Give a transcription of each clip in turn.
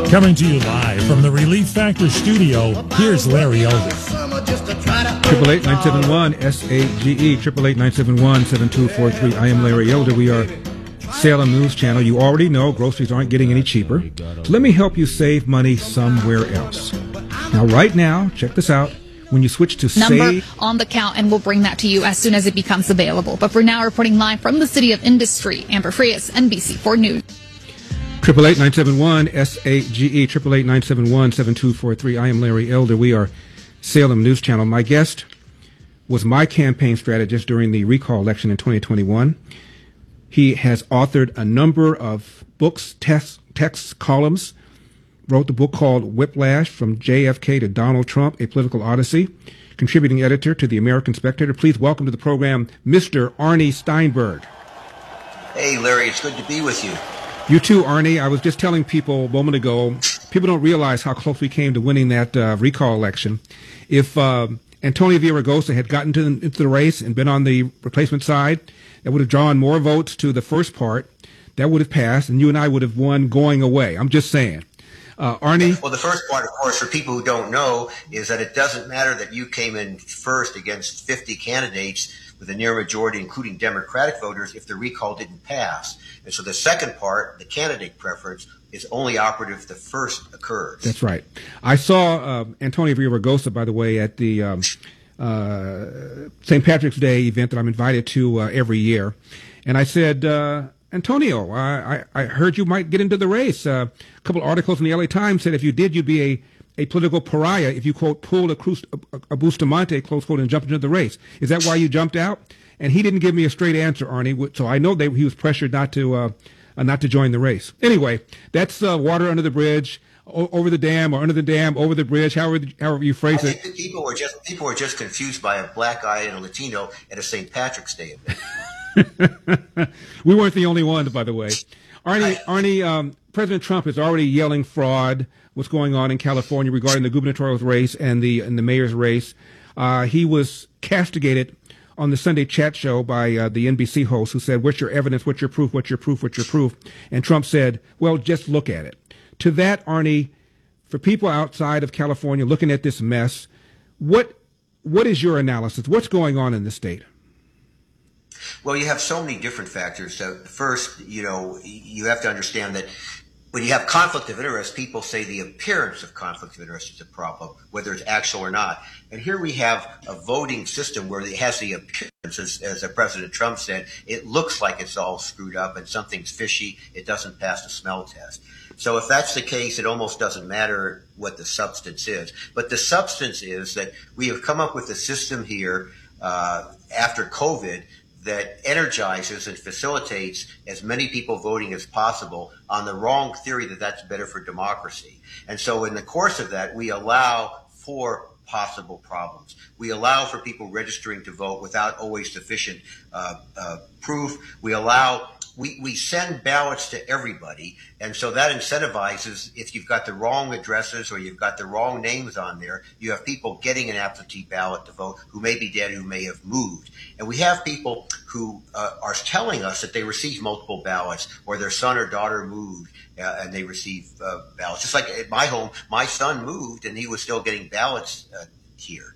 Coming to you live from the Relief Factor studio, here's Larry Elder. 888-971-SAGE, 888-971-7243. I am Larry Elder. We are Salem News Channel. You already know groceries aren't getting any cheaper. So let me help you save money somewhere else. Now, right now, check this out. When you switch to number on the count, and we'll bring that to you as soon as it becomes available. But for now, reporting live from the City of Industry, Amber Frias, NBC4 News. 888-971-SAGE, 888-971-7243. I am Larry Elder. We are Salem News Channel. My guest was my campaign strategist during the recall election in 2021. He has authored a number of books, texts, columns, wrote the book called Whiplash, From JFK to Donald Trump, A Political Odyssey, contributing editor to the American Spectator. Please welcome to the program, Mr. Arnie Steinberg. Hey, Larry, it's good to be with you. You too, Arnie. I was just telling people a moment ago, people don't realize how close we came to winning that recall election. If Antonio Villaraigosa had gotten into the race and been on the replacement side, that would have drawn more votes to the first part. That would have passed, and you and I would have won going away. I'm just saying. Arnie? Well, the first part, of course, for people who don't know, is that it doesn't matter that you came in first against 50 candidates with a near majority, including Democratic voters, if the recall didn't pass. And so the second part, the candidate preference, is only operative if the first occurs. That's right. I saw Antonio Villaraigosa, by the way, at the St. Patrick's Day event that I'm invited to every year. And I said, Antonio, I heard you might get into the race. A couple articles in the LA Times said if you did, you'd be a political pariah if you, quote, pulled a Bustamante, close quote, and jumped into the race. Is that why you jumped out? And he didn't give me a straight answer, Arnie, so I know he was pressured not to join the race. Anyway, that's water under the bridge, over the dam, or under the dam, over the bridge, however you phrase it. I think people were just confused by a black guy and a Latino at a St. Patrick's Day event. We weren't the only ones, by the way. Arnie, President Trump is already yelling fraud. What's going on in California regarding the gubernatorial race and the mayor's race? He was castigated on the Sunday chat show by the NBC host, who said, "What's your evidence? What's your proof? What's your proof? What's your proof?" And Trump said, "Well, just look at it." To that, Arnie, for people outside of California looking at this mess, what is your analysis? What's going on in the state? Well, you have so many different factors. So first, you have to understand that when you have conflict of interest, people say the appearance of conflict of interest is a problem, whether it's actual or not. And here we have a voting system where it has the appearance, as President Trump said, it looks like it's all screwed up and something's fishy. It doesn't pass the smell test. So if that's the case, it almost doesn't matter what the substance is. But the substance is that we have come up with a system here after COVID that energizes and facilitates as many people voting as possible on the wrong theory that that's better for democracy. And so in the course of that, we allow for possible problems. We allow for people registering to vote without always sufficient proof. We send ballots to everybody, and so that incentivizes, if you've got the wrong addresses or you've got the wrong names on there, you have people getting an absentee ballot to vote who may be dead, who may have moved. And we have people who are telling us that they received multiple ballots, or their son or daughter moved and they received ballots. Just like at my home, my son moved and he was still getting ballots here.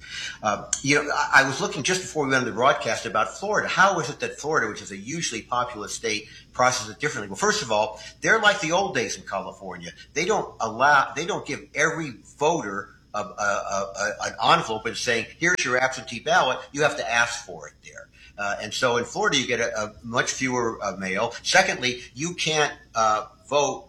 I was looking just before we went on the broadcast about Florida. How is it that Florida, which is a hugely populous state, processes it differently? Well, first of all, they're like the old days in California. They don't give every voter an envelope and saying, "Here's your absentee ballot." You have to ask for it there. And so in Florida, you get a much fewer mail. Secondly, you can't vote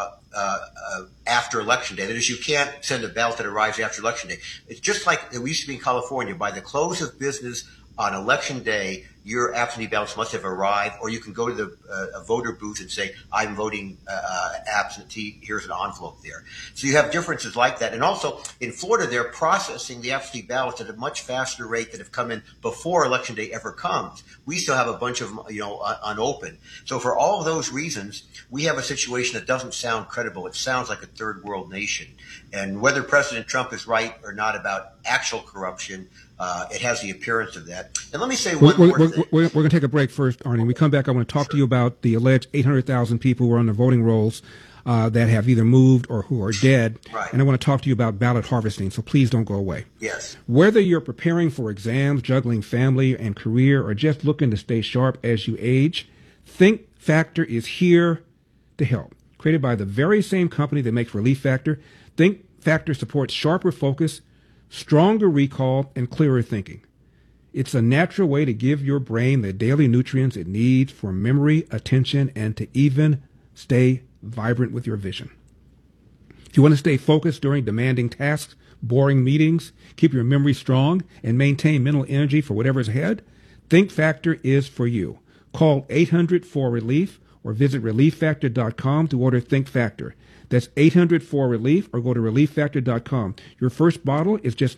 after Election Day. That is, you can't send a ballot that arrives after Election Day. It's just like it used to be in California. By the close of business on Election Day, your absentee ballots must have arrived, or you can go to the voter booth and say, "I'm voting absentee, here's an envelope there." So you have differences like that. And also, in Florida, they're processing the absentee ballots at a much faster rate that have come in before Election Day ever comes. We still have a bunch of them, unopened. So for all of those reasons, we have a situation that doesn't sound credible. It sounds like a third world nation. And whether President Trump is right or not about actual corruption, it has the appearance of that. And let me say one more thing. We're going to take a break first, Arnie. When we come back, I want to talk to you about the alleged 800,000 people who are on the voting rolls. that have either moved or who are dead. Right. And I want to talk to you about ballot harvesting, so please don't go away. Yes. Whether you're preparing for exams, juggling family and career, or just looking to stay sharp as you age, Think Factor is here to help. Created by the very same company that makes Relief Factor, Think Factor supports sharper focus, stronger recall, and clearer thinking. It's a natural way to give your brain the daily nutrients it needs for memory, attention, and to even stay vibrant with your vision. If you want to stay focused during demanding tasks, boring meetings, keep your memory strong, and maintain mental energy for whatever's ahead, Think Factor is for you. Call 800-4RELIEF or visit ReliefFactor.com to order Think Factor. That's 800-4RELIEF or go to ReliefFactor.com. Your first bottle is just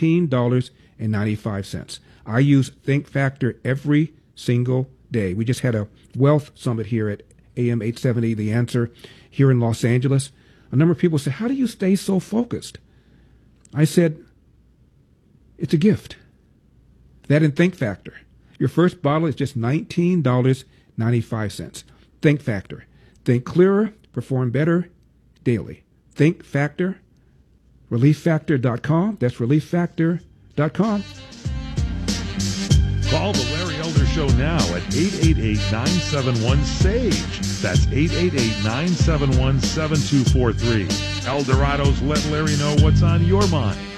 $19.95. I use Think Factor every single day. We just had a wealth summit here at AM 870, The Answer, here in Los Angeles. A number of people said, how do you stay so focused? I said, it's a gift. That and Think Factor. Your first bottle is just $19.95. Think Factor. Think clearer, perform better daily. Think Factor, ReliefFactor.com. That's ReliefFactor.com. Call the Larry Elder Show now at 888-971-SAGE. That's 888-971-7243. El Dorado's Let Larry Know What's on Your Mind.